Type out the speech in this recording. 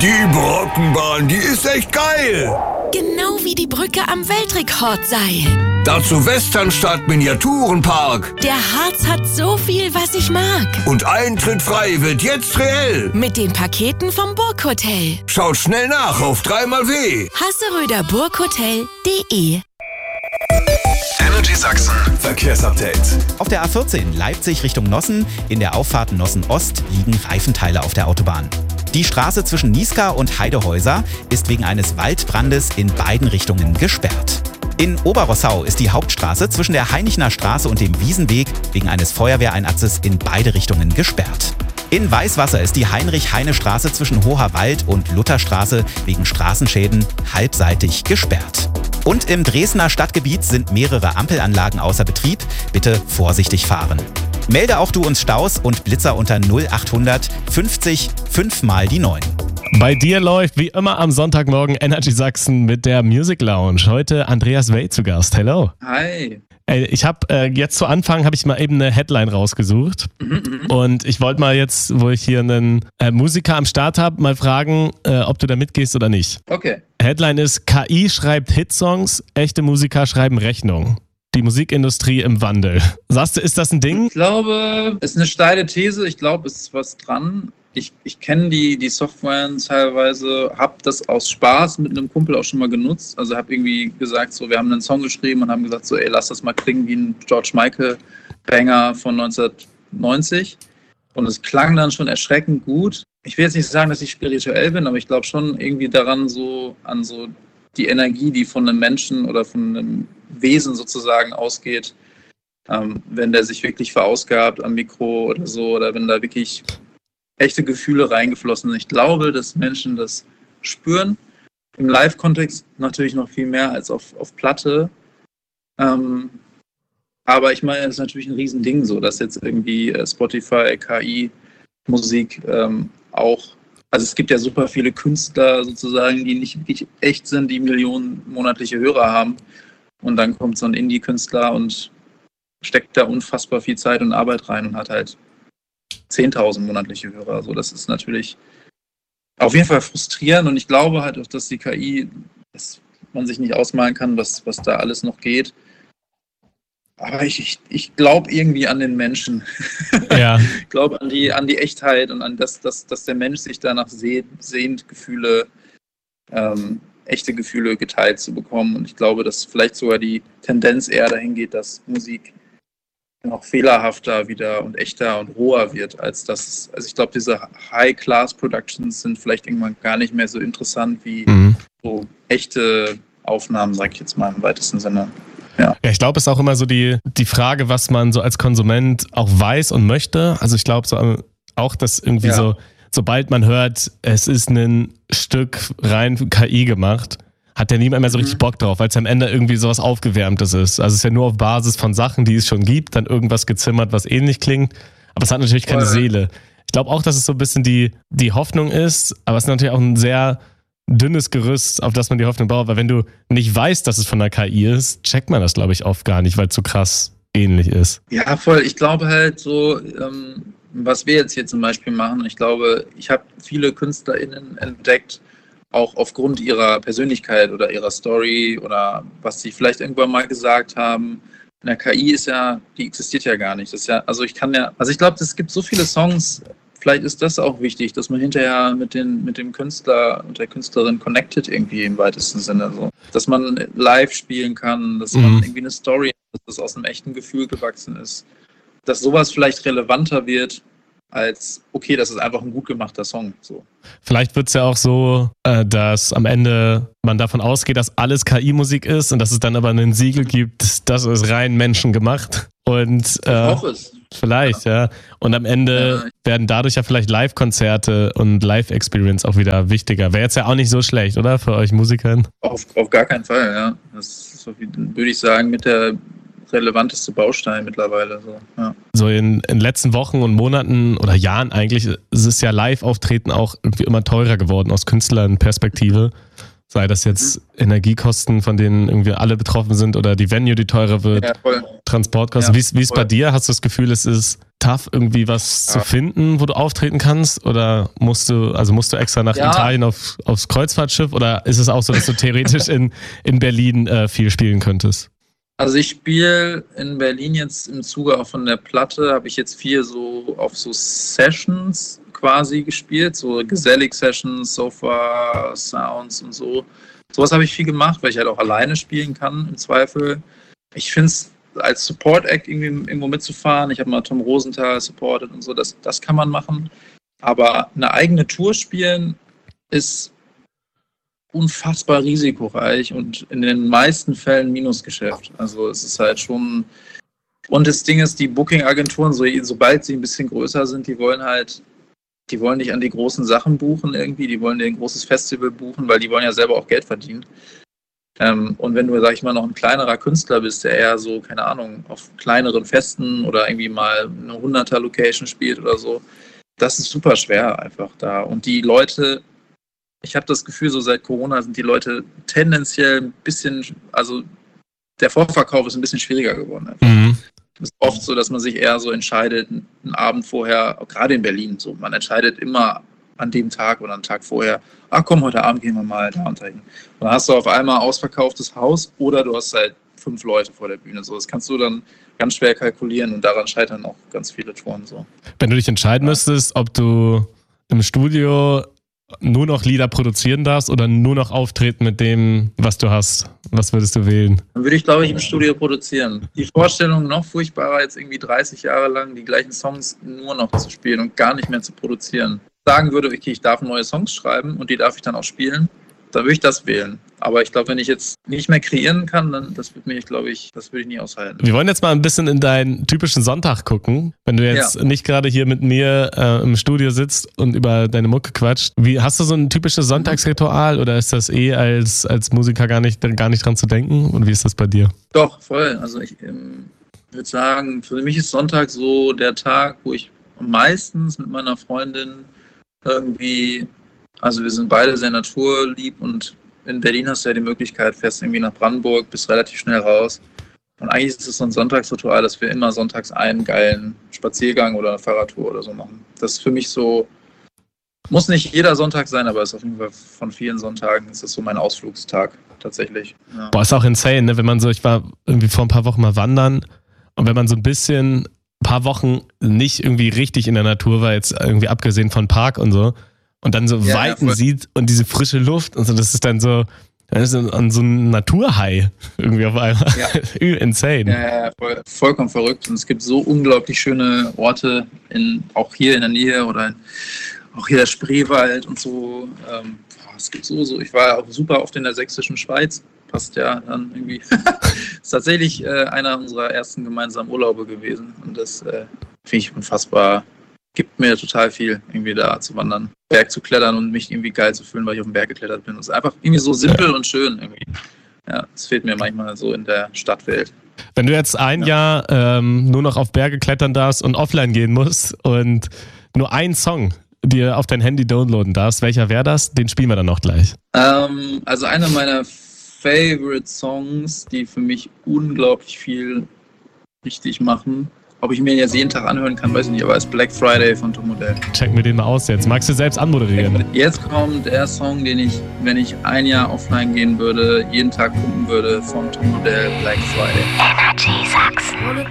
Die Brockenbahn, die ist echt geil. Genau wie die Brücke am Weltrekordseil. Dazu Westernstadt-Miniaturenpark. Der Harz hat so viel, was ich mag. Und Eintritt frei wird jetzt reell. Mit den Paketen vom Burghotel. Schaut schnell nach auf 3xW. Hasseröderburghotel.de. Energy Sachsen Verkehrsupdate. Auf der A14 Leipzig Richtung Nossen, in der Auffahrt Nossen Ost liegen Reifenteile auf der Autobahn. Die Straße zwischen Niesca und Heidehäuser ist wegen eines Waldbrandes in beiden Richtungen gesperrt. In Oberrossau ist die Hauptstraße zwischen der Heinichener Straße und dem Wiesenweg wegen eines Feuerwehreinsatzes in beide Richtungen gesperrt. In Weißwasser ist die Heinrich-Heine-Straße zwischen Hoherwald und Lutherstraße wegen Straßenschäden halbseitig gesperrt. Und im Dresdner Stadtgebiet sind mehrere Ampelanlagen außer Betrieb. Bitte vorsichtig fahren. Melde auch du uns Staus und Blitzer unter 0800 50 5 mal die 9. Bei dir läuft wie immer am Sonntagmorgen Energy Sachsen mit der Music Lounge. Heute Andreas Wey zu Gast. Hello. Hi. Ich habe jetzt zu Anfang habe ich mal eben eine Headline rausgesucht. Und ich wollte mal jetzt, wo ich hier einen Musiker am Start habe, mal fragen, ob du da mitgehst oder nicht. Okay. Headline ist: KI schreibt Hitsongs, echte Musiker schreiben Rechnungen. Die Musikindustrie im Wandel. Sagst du, ist das ein Ding? Ich glaube, es ist eine steile These. Ich glaube, es ist was dran. Ich kenne die Softwaren teilweise, habe das aus Spaß mit einem Kumpel auch schon mal genutzt. Also habe irgendwie gesagt, so, wir haben einen Song geschrieben und haben gesagt, so, ey, lass das mal klingen wie ein George Michael Banger von 1990. Und es klang dann schon erschreckend gut. Ich will jetzt nicht sagen, dass ich spirituell bin, aber ich glaube schon irgendwie daran, so an so die Energie, die von einem Menschen oder von einem Wesen sozusagen ausgeht, wenn der sich wirklich verausgabt am Mikro oder so, oder wenn da wirklich echte Gefühle reingeflossen sind. Ich glaube, dass Menschen das spüren. Im Live-Kontext natürlich noch viel mehr als auf Platte. Aber ich meine, es ist natürlich ein Riesending so, dass jetzt irgendwie Spotify, KI-Musik auch, also es gibt ja super viele Künstler sozusagen, die nicht wirklich echt sind, die Millionen monatliche Hörer haben. Und dann kommt so ein Indie-Künstler und steckt da unfassbar viel Zeit und Arbeit rein und hat halt 10.000 monatliche Hörer. Also das ist natürlich auf jeden Fall frustrierend. Und ich glaube halt auch, dass die KI, dass man sich nicht ausmalen kann, was da alles noch geht. Aber ich glaube irgendwie an den Menschen. Ja. Ich glaube an die Echtheit und an dass der Mensch sich danach sehnt, Gefühle, echte Gefühle geteilt zu bekommen. Und ich glaube, dass vielleicht sogar die Tendenz eher dahin geht, dass Musik noch fehlerhafter wieder und echter und roher wird, als das. Also ich glaube, diese High-Class-Productions sind vielleicht irgendwann gar nicht mehr so interessant wie so echte Aufnahmen, sag ich jetzt mal im weitesten Sinne. Ja, ich glaube, es ist auch immer so die Frage, was man so als Konsument auch weiß und möchte. Also ich glaube so auch, dass irgendwie so, sobald man hört, es ist ein Stück rein KI gemacht, hat ja niemand mehr so richtig Bock drauf, weil es am Ende irgendwie sowas Aufgewärmtes ist. Also es ist ja nur auf Basis von Sachen, die es schon gibt, dann irgendwas gezimmert, was ähnlich klingt. Aber es hat natürlich keine Seele. Ich glaube auch, dass es so ein bisschen die Hoffnung ist, aber es ist natürlich auch ein sehr dünnes Gerüst, auf das man die Hoffnung baut. Weil wenn du nicht weißt, dass es von der KI ist, checkt man das, glaube ich, oft gar nicht, weil es so krass ähnlich ist. Ja, voll. Ich glaube halt so, was wir jetzt hier zum Beispiel machen, ich glaube, ich habe viele KünstlerInnen entdeckt, auch aufgrund ihrer Persönlichkeit oder ihrer Story oder was sie vielleicht irgendwann mal gesagt haben. In der KI die existiert ja gar nicht. Das ist ja, also ich glaube, es gibt so viele Songs, vielleicht ist das auch wichtig, dass man hinterher mit dem Künstler und der Künstlerin connected irgendwie im weitesten Sinne. So. Dass man live spielen kann, dass man irgendwie eine Story hat, dass das aus einem echten Gefühl gewachsen ist. Dass sowas vielleicht relevanter wird, als, okay, das ist einfach ein gut gemachter Song. So. Vielleicht wird es ja auch so, dass am Ende man davon ausgeht, dass alles KI-Musik ist und dass es dann aber einen Siegel gibt, das ist rein menschengemacht. Und ich hoffe es. Vielleicht, ja. Und am Ende werden dadurch ja vielleicht Live-Konzerte und Live-Experience auch wieder wichtiger. Wäre jetzt ja auch nicht so schlecht, oder? Für euch Musikern? Auf gar keinen Fall, ja. Das ist, so wie, würde ich sagen, mit der relevanteste Baustein mittlerweile. So in den letzten Wochen und Monaten oder Jahren eigentlich ist es ja Live-Auftreten auch irgendwie immer teurer geworden aus Künstlerperspektive. Sei das jetzt Energiekosten, von denen irgendwie alle betroffen sind oder die Venue, die teurer wird, Transportkosten. Wie ist bei dir? Hast du das Gefühl, es ist tough, irgendwie was zu finden, wo du auftreten kannst? Oder musst du extra nach Italien aufs Kreuzfahrtschiff? Oder ist es auch so, dass du theoretisch in Berlin viel spielen könntest? Also ich spiele in Berlin jetzt im Zuge auch von der Platte, habe ich jetzt viel so auf so Sessions quasi gespielt, so Gesellig-Sessions, Sofa-Sounds und so. Sowas habe ich viel gemacht, weil ich halt auch alleine spielen kann im Zweifel. Ich finde es als Support-Act irgendwie irgendwo mitzufahren. Ich habe mal Tom Rosenthal supportet und so, das kann man machen. Aber eine eigene Tour spielen ist unfassbar risikoreich und in den meisten Fällen Minusgeschäft. Also es ist halt schon... Und das Ding ist, die Booking-Agenturen, sobald sie ein bisschen größer sind, die wollen nicht an die großen Sachen buchen irgendwie, die wollen dir ein großes Festival buchen, weil die wollen ja selber auch Geld verdienen. Und wenn du, sag ich mal, noch ein kleinerer Künstler bist, der eher so, keine Ahnung, auf kleineren Festen oder irgendwie mal eine 100er-Location spielt oder so, das ist super schwer einfach da. Und die Leute, ich habe das Gefühl, so seit Corona sind die Leute tendenziell ein bisschen, also der Vorverkauf ist ein bisschen schwieriger geworden. Es ist oft so, dass man sich eher so entscheidet, einen Abend vorher, gerade in Berlin, so, man entscheidet immer an dem Tag oder einen Tag vorher, komm, heute Abend gehen wir mal da und dahin. Und dann hast du auf einmal ausverkauftes Haus oder du hast halt 5 Leute vor der Bühne. So, das kannst du dann ganz schwer kalkulieren und daran scheitern auch ganz viele Touren. So. Wenn du dich entscheiden müsstest, ob du im Studio nur noch Lieder produzieren darfst oder nur noch auftreten mit dem, was du hast, was würdest du wählen? Dann würde ich, glaube ich, im Studio produzieren. Die Vorstellung noch furchtbarer, jetzt irgendwie 30 Jahre lang die gleichen Songs nur noch zu spielen und gar nicht mehr zu produzieren. Sagen würde, okay, ich darf neue Songs schreiben und die darf ich dann auch spielen, dann würde ich das wählen. Aber ich glaube, wenn ich jetzt nicht mehr kreieren kann, dann das würde ich nie aushalten. Wir wollen jetzt mal ein bisschen in deinen typischen Sonntag gucken. Wenn du jetzt nicht gerade hier mit mir im Studio sitzt und über deine Mucke quatscht. Hast du so ein typisches Sonntagsritual oder ist das als Musiker gar nicht dran zu denken? Und wie ist das bei dir? Doch, voll. Also ich würde sagen, für mich ist Sonntag so der Tag, wo ich meistens mit meiner Freundin irgendwie, also wir sind beide sehr naturlieb und in Berlin hast du ja die Möglichkeit, fährst irgendwie nach Brandenburg, bist relativ schnell raus. Und eigentlich ist es so ein Sonntagsritual, dass wir immer sonntags einen geilen Spaziergang oder eine Fahrradtour oder so machen. Das ist für mich so, muss nicht jeder Sonntag sein, aber ist auf jeden Fall von vielen Sonntagen ist das so mein Ausflugstag tatsächlich. Ja. Boah, ist auch insane, ne? Wenn man so, ich war irgendwie vor ein paar Wochen mal wandern und wenn man so ein paar Wochen nicht irgendwie richtig in der Natur war, jetzt irgendwie abgesehen von Park und so, und dann so Weiten sieht und diese frische Luft und so, das ist dann so, an so ein Naturhai irgendwie auf einmal. Ja. Insane. Ja, vollkommen verrückt. Und es gibt so unglaublich schöne Orte, auch hier in der Nähe oder auch hier der Spreewald und so. Es gibt so. Ich war auch super oft in der sächsischen Schweiz. Passt ja dann irgendwie. Ist tatsächlich einer unserer ersten gemeinsamen Urlaube gewesen. Und das finde ich unfassbar. Gibt mir total viel, irgendwie da zu wandern, Berg zu klettern und mich irgendwie geil zu fühlen, weil ich auf den Berg geklettert bin. Das ist einfach irgendwie so simpel und schön irgendwie. Ja, das fehlt mir manchmal so in der Stadtwelt. Wenn du jetzt ein Jahr nur noch auf Berge klettern darfst und offline gehen musst und nur einen Song dir auf dein Handy downloaden darfst, welcher wäre das? Den spielen wir dann noch gleich. Also einer meiner Favorite Songs, die für mich unglaublich viel richtig machen. Ob ich mir jetzt jeden Tag anhören kann, weiß ich nicht, aber es ist Black Friday von Tom Odell. Checken wir den mal aus jetzt. Magst du selbst anmoderieren? Jetzt kommt der Song, den ich, wenn ich ein Jahr offline gehen würde, jeden Tag pumpen würde, von Tom Odell, Black Friday. Energy Sachsen.